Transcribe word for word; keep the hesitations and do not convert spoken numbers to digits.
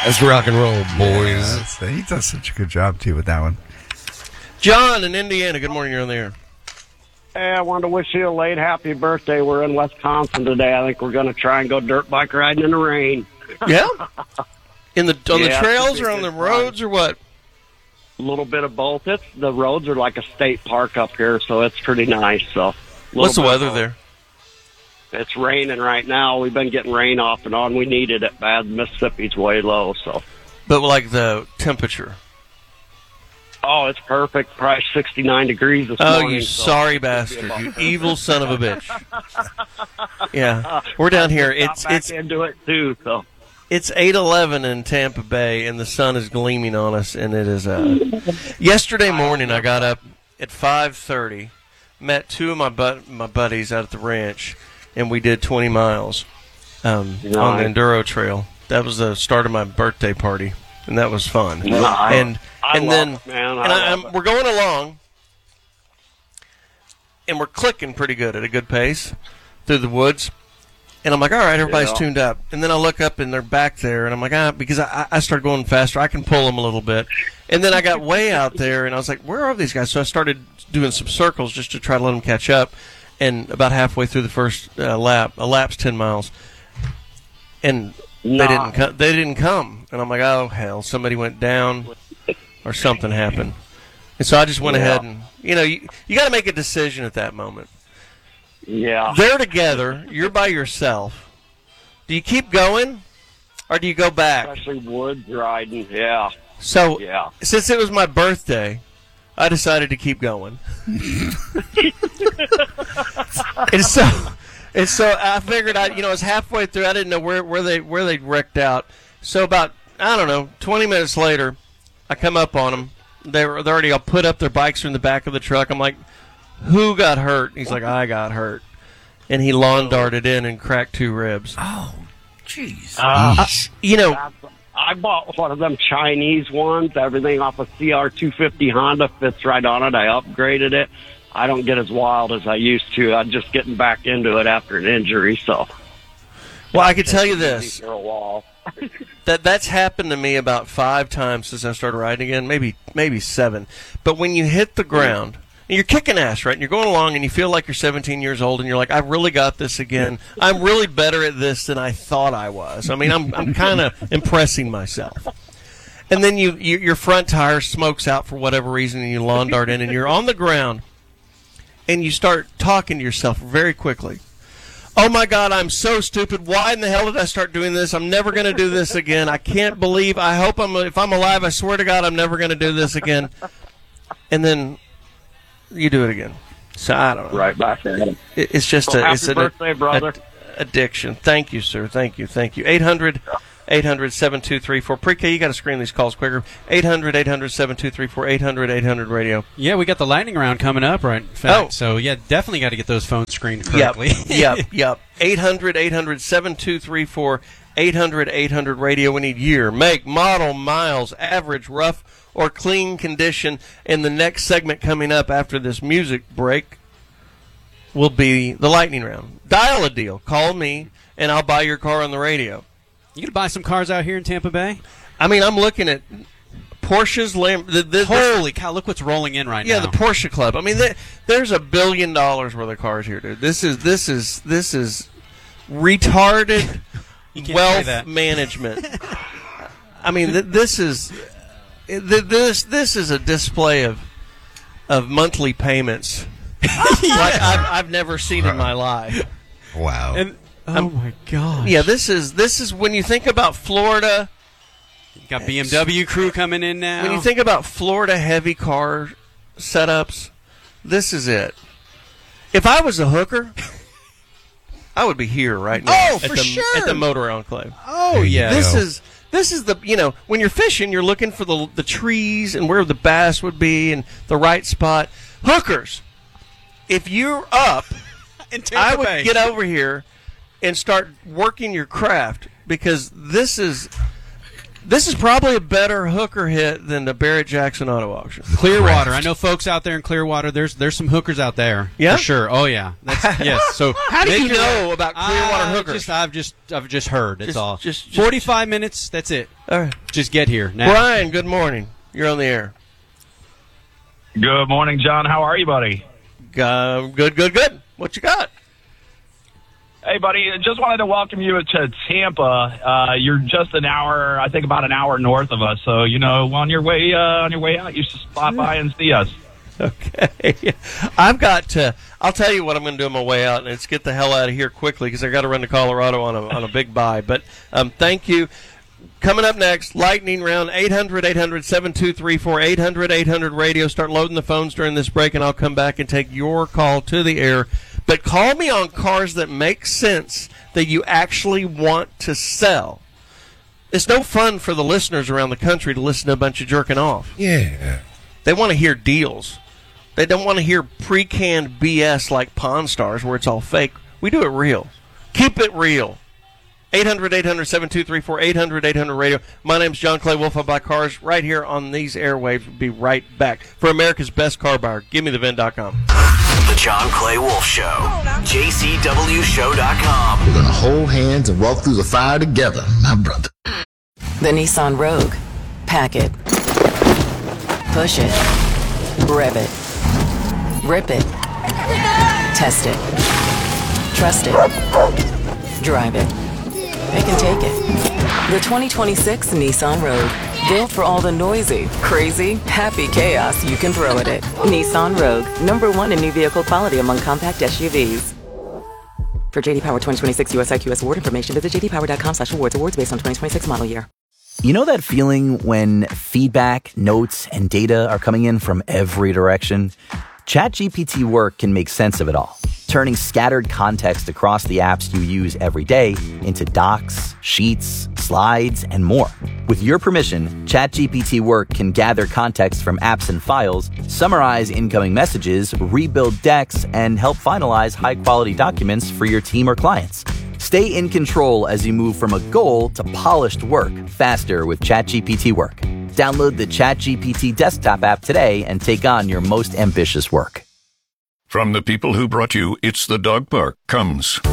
That's rock and roll, boys. Yeah, he does such a good job, too, with that one. John in Indiana, good morning. You're on the air. Hey, I wanted to wish you a late happy birthday. We're in Wisconsin today. I think we're going to try and go dirt bike riding in the rain. Yeah? In the On Yeah, the trails it's or a on the good roads fun. or what? A little bit of both. It's the roads are like a state park up here, so it's pretty nice. So, What's the little bit weather of both. there? It's raining right now. We've been getting rain off and on. We needed it bad. Mississippi's way low, so. But like the temperature. Oh, it's perfect. Probably sixty-nine degrees this Oh, morning. you so sorry it's gonna be bastard. about You perfect. evil son of a bitch. Yeah. We're down here. Got It's back it's into it too, so. It's eight eleven in Tampa Bay, and the sun is gleaming on us, and it is... Uh, yesterday morning, I got up at five thirty, met two of my bu- my buddies out at the ranch, and we did twenty miles um, Nice. on the Enduro Trail. That was the start of my birthday party, and that was fun. Nice. And I and love then it, man. I and I, love I'm, it. we're going along, and we're clicking pretty good at a good pace through the woods. And I'm like, all right, everybody's Yeah. tuned up. And then I look up, and they're back there, and I'm like, ah, because I, I started going faster. I can pull them a little bit. And then I got way out there, and I was like, where are these guys? So I started doing some circles just to try to let them catch up. And about halfway through the first uh, lap, a lap's ten miles, and they Nah. didn't co- they didn't come. And I'm like, oh, hell, somebody went down or something happened. And so I just went Yeah. ahead and, you know, you, you got to make a decision at that moment. Yeah. They're together. You're by yourself. Do you keep going, or do you go back? Especially woods riding. Yeah. So, Yeah. since it was my birthday, I decided to keep going. and so, and so I figured I, you know, I was halfway through. I didn't know where, where they where they wrecked out. So about I don't know, twenty minutes later, I come up on them. They were they're already all put up. Their bikes are in the back of the truck. I'm like, who got hurt? He's like, I got hurt. And he lawn darted in and cracked two ribs. Oh, jeez. Uh, You know, I bought one of them Chinese ones. Everything off a C R two fifty Honda fits right on it. I upgraded it. I don't get as wild as I used to. I'm just getting back into it after an injury, so. well, I can tell you this. For a while. That that's happened to me about five times since I started riding again, maybe maybe seven. But when you hit the ground, and you're kicking ass, right? And you're going along, and you feel like you're seventeen years old, and you're like, "I've really got this again. I'm really better at this than I thought I was." I mean, I'm I'm kind of impressing myself. And then you, you your front tire smokes out for whatever reason, and you lawn dart in, and you're on the ground, and you start talking to yourself very quickly. Oh my God, I'm so stupid. Why in the hell did I start doing this? I'm never going to do this again. I can't believe, I hope I'm, if I'm alive, I swear to God, I'm never going to do this again. And then you do it again. So I don't know. Right back there. It, it's just Well, a, happy it's an birthday, brother. ad- addiction. Thank you, sir. Thank you. Thank you. eight hundred, eight hundred, seven two three four. Pre-K, you got to screen these calls quicker. eight hundred, eight hundred, seven two three four. eight hundred, eight hundred radio. Yeah, we got the lightning round coming up, right? In fact, Oh. so yeah, definitely got to get those phones screened correctly. Yep, yep, yep. eight hundred, eight hundred, seven two three four, eight hundred, eight hundred radio. We need year, make, model, miles, average, rough, or clean condition. And the next segment coming up after this music break will be the lightning round. Dial a deal. Call me, and I'll buy your car on the radio. You gonna buy some cars out here in Tampa Bay? I mean, I'm looking at Porsche's Lam- the, the, Holy cow! Look what's rolling in right Yeah, now. the Porsche Club. I mean, th- there's a billion dollars worth of cars here, dude. This is this is this is retarded You can't say wealth that. management. I mean, th- this is th- this this is a display of of monthly payments like I've, I've never seen in my life. Wow. And oh my gosh! Yeah, this is this is when you think about Florida. You got B M W crew coming in now. When you think about Florida heavy car setups, this is it. If I was a hooker, I would be here right now. Oh, at for the, sure. At the Motor Enclave. oh There you yeah, This go. is this is the you know when you're fishing, you're looking for the the trees and where the bass would be and the right spot. Hookers, if you're up, in Tampa I would Bay. get over here and start working your craft because this is This is probably a better hooker hit than the Barrett Jackson Auto Auction. Clearwater. I know folks out there in Clearwater. There's there's some hookers out there. Yeah? For sure. Oh yeah. That's, yes. So How do make you your- know about Clearwater Uh, hookers? Just, I've just I've just heard. That's Just- all. just- just- Forty-five minutes. That's it. All right. Just get here now. Brian, good morning. You're on the air. Good morning, John. How are you, buddy? Uh, good, good, good. What you got? Hey, buddy. Just wanted to welcome you to Tampa. Uh, you're just an hour, I think, about an hour north of us. So, you know, on your way, uh, on your way out, you should stop by and see us. Okay. I've got to, I'll tell you what I'm going to do on my way out, and it's get the hell out of here quickly because I got to run to Colorado on a, on a big buy. But um, thank you. Coming up next, lightning round, eight hundred, eight hundred, seven two three four, eight hundred, eight hundred radio. Start loading the phones during this break, and I'll come back and take your call to the air. But call me on cars that make sense that you actually want to sell. It's no fun for the listeners around the country to listen to a bunch of jerking off. Yeah. They want to hear deals. They don't want to hear pre-canned B S like Pawn Stars where it's all fake. We do it real. Keep it real. eight hundred, eight hundred, seven two three four, eight hundred, eight hundred radio. My name's John Clay Wolf. I buy cars right here on these airwaves. We'll be right back. For America's best car buyer, give me the vin dot com. The John Clay Wolf Show. J C W show dot com. We're going to hold hands and walk through the fire together, my brother. The Nissan Rogue. Pack it. Push it. Rev it. Rip it. Test it. Trust it. Drive it. They can take it. The twenty twenty-six Nissan Rogue. Built for all the noisy, crazy, happy chaos you can throw at it. Nissan Rogue. Number one in new vehicle quality among compact S U Vs. For J D Power twenty twenty-six U S I Q S award information, visit j d power dot com slash awards. Awards based on twenty twenty-six model year. You know that feeling when feedback, notes, and data are coming in from every direction? ChatGPT Work can make sense of it all, turning scattered context across the apps you use every day into docs, sheets, slides, and more. With your permission, ChatGPT Work can gather context from apps and files, summarize incoming messages, rebuild decks, and help finalize high-quality documents for your team or clients. Stay in control as you move from a goal to polished work faster with ChatGPT Work. Download the ChatGPT desktop app today and take on your most ambitious work. From the people who brought you It's the Dog Park comes